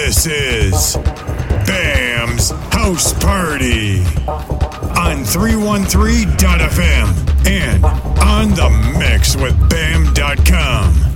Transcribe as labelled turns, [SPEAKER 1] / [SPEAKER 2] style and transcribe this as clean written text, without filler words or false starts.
[SPEAKER 1] This is BAM's House Party on 313.fm and on the mix with BAM.com.